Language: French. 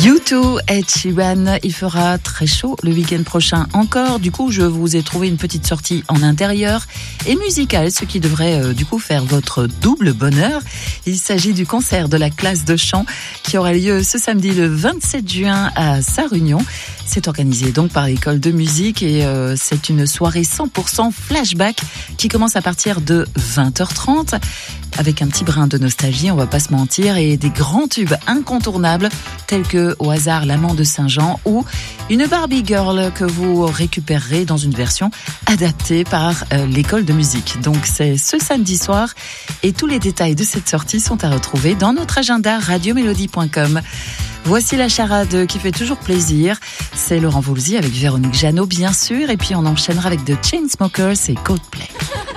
U2, Ed Sheeran, il fera très chaud le week-end prochain encore. Du coup, je vous ai trouvé une petite sortie en intérieur et musicale, ce qui devrait du coup faire votre double bonheur. Il s'agit du concert de la classe de chant qui aura lieu ce samedi le 27 juin à Sarre-Union. C'est organisé donc par l'école de musique et c'est une soirée 100% flashback qui commence à partir de 20h30 avec un petit brin de nostalgie, on va pas se mentir, et des grands tubes incontournables tels que au hasard l'amant de Saint-Jean ou une Barbie Girl que vous récupérerez dans une version adaptée par l'école de musique. Donc c'est ce samedi soir et tous les détails de cette sortie sont à retrouver dans notre agenda radiomélodie.com. Voici la charade qui fait toujours plaisir. C'est Laurent Voulzy avec Véronique Jeannot, bien sûr. Et puis on enchaînera avec The Chainsmokers et Coldplay.